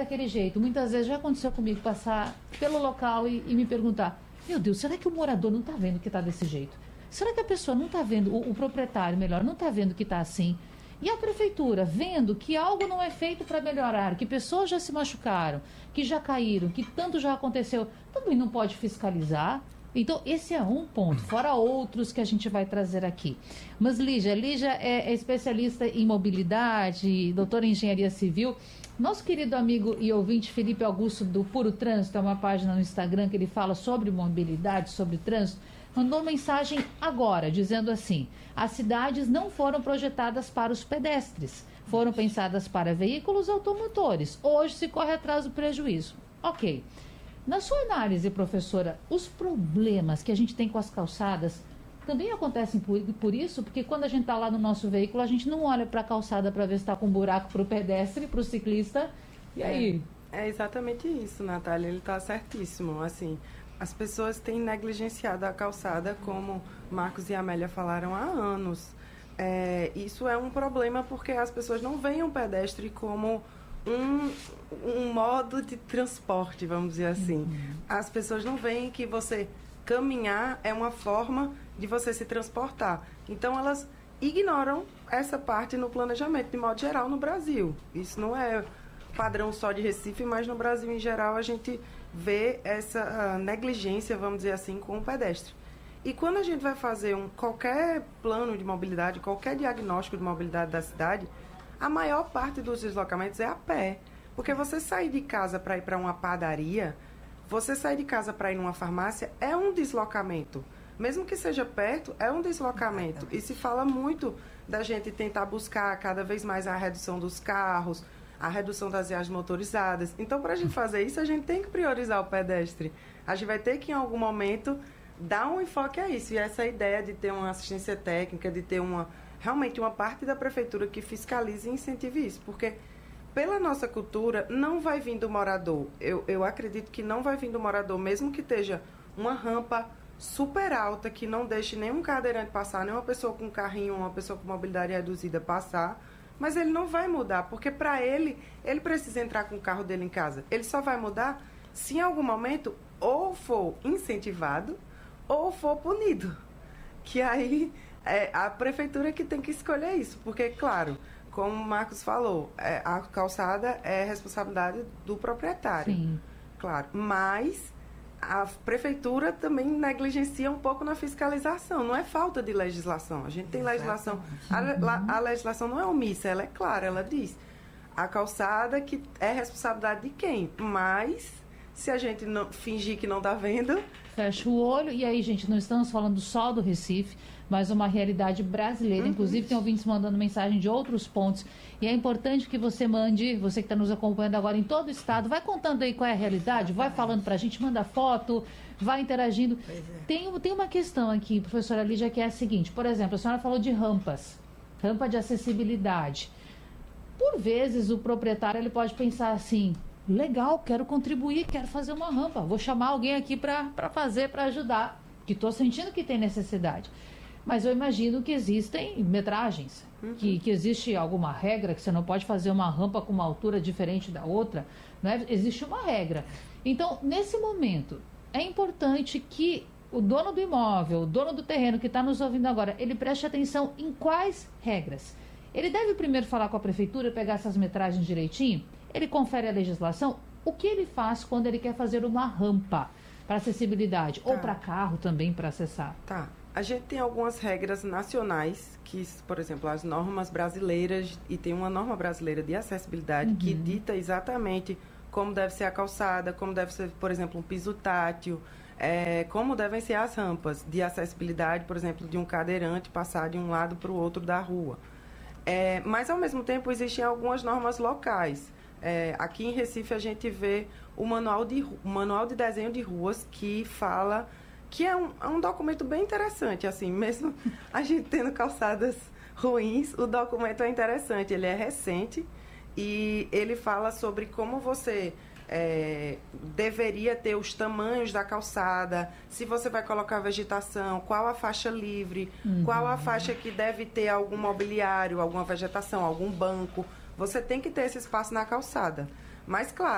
daquele jeito. Muitas vezes já aconteceu comigo passar pelo local e me perguntar, meu Deus, será que o morador não está vendo que está desse jeito? Será que a pessoa não está vendo, o proprietário, melhor, não está vendo que está assim? E a prefeitura, vendo que algo não é feito para melhorar, que pessoas já se machucaram, que já caíram, que tanto já aconteceu, também não pode fiscalizar. Então, esse é um ponto, fora outros que a gente vai trazer aqui. Mas Lígia é especialista em mobilidade, doutora em engenharia civil. Nosso querido amigo e ouvinte Felipe Augusto, do Puro Trânsito, é uma página no Instagram que ele fala sobre mobilidade, sobre trânsito, mandou mensagem agora, dizendo assim: as cidades não foram projetadas para os pedestres, foram pensadas para veículos automotores. Hoje se corre atrás do prejuízo. Ok. Na sua análise, professora, os problemas que a gente tem com as calçadas também acontecem por isso? Porque quando a gente está lá no nosso veículo, a gente não olha para a calçada para ver se está com um buraco para o pedestre, para o ciclista. E aí? É exatamente isso, Natália. Ele está certíssimo. Assim, as pessoas têm negligenciado a calçada, como Marcos e Amélia falaram há anos. Isso é um problema porque as pessoas não veem o pedestre como um modo de transporte, vamos dizer assim. As pessoas não veem que você caminhar é uma forma de você se transportar. Então elas ignoram essa parte no planejamento, de modo geral, no Brasil. Isso não é padrão só de Recife, mas no Brasil em geral a gente vê essa negligência, vamos dizer assim, com o pedestre. E quando a gente vai fazer qualquer plano de mobilidade, qualquer diagnóstico de mobilidade da cidade, a maior parte dos deslocamentos é a pé. Porque você sair de casa para ir para uma padaria, você sair de casa para ir numa farmácia é um deslocamento. Mesmo que seja perto, é um deslocamento. E se fala muito da gente tentar buscar cada vez mais a redução dos carros, a redução das viagens motorizadas. Então, para a gente fazer isso, a gente tem que priorizar o pedestre. A gente vai ter que, em algum momento, dar um enfoque a isso. E essa ideia de ter uma assistência técnica, de ter realmente uma parte da prefeitura que fiscalize e incentive isso. Porque, pela nossa cultura, não vai vir do morador. Eu acredito que não vai vir do morador, mesmo que esteja uma rampa super alta, que não deixe nenhum cadeirante passar, nem uma pessoa com carrinho, uma pessoa com mobilidade reduzida passar. Mas ele não vai mudar, porque para ele precisa entrar com o carro dele em casa. Ele só vai mudar se em algum momento ou for incentivado ou for punido. Que aí é a prefeitura que tem que escolher isso. Porque, claro, como o Marcos falou, a calçada é responsabilidade do proprietário. Sim. Claro, mas a prefeitura também negligencia um pouco na fiscalização. Não é falta de legislação. A gente tem legislação. A legislação não é omissa, ela é clara, ela diz a calçada que é responsabilidade de quem? Mas se a gente não fingir que não está vendo, fecha o olho. E aí, gente, não estamos falando só do Recife, mas uma realidade brasileira. Inclusive, tem ouvintes mandando mensagem de outros pontos. E é importante que você mande, você que está nos acompanhando agora em todo o estado, vai contando aí qual é a realidade, vai falando pra gente, manda foto, vai interagindo. Tem uma questão aqui, professora Lígia, que é a seguinte: por exemplo, a senhora falou de rampas, rampa de acessibilidade. Por vezes, o proprietário ele pode pensar assim: legal, quero contribuir, quero fazer uma rampa, vou chamar alguém aqui para fazer, para ajudar, que estou sentindo que tem necessidade. Mas eu imagino que existem metragens, que existe alguma regra, que você não pode fazer uma rampa com uma altura diferente da outra, né? Existe uma regra. Então, nesse momento, é importante que o dono do imóvel, o dono do terreno que está nos ouvindo agora, ele preste atenção em quais regras. Ele deve primeiro falar com a prefeitura, pegar essas metragens direitinho, ele confere a legislação. O que ele faz quando ele quer fazer uma rampa para acessibilidade, ou para carro também para acessar? Tá. A gente tem algumas regras nacionais, que, por exemplo, as normas brasileiras, e tem uma norma brasileira de acessibilidade que dita exatamente como deve ser a calçada, como deve ser, por exemplo, um piso tátil, como devem ser as rampas de acessibilidade, por exemplo, de um cadeirante passar de um lado para o outro da rua. Mas, ao mesmo tempo, existem algumas normas locais. Aqui em Recife, a gente vê o manual de desenho de ruas, que fala... que é um documento bem interessante, assim, mesmo a gente tendo calçadas ruins, o documento é interessante, ele é recente e ele fala sobre como você deveria ter os tamanhos da calçada, se você vai colocar vegetação, qual a faixa livre, qual a faixa que deve ter algum mobiliário, alguma vegetação, algum banco. Você tem que ter esse espaço na calçada. Mas, claro,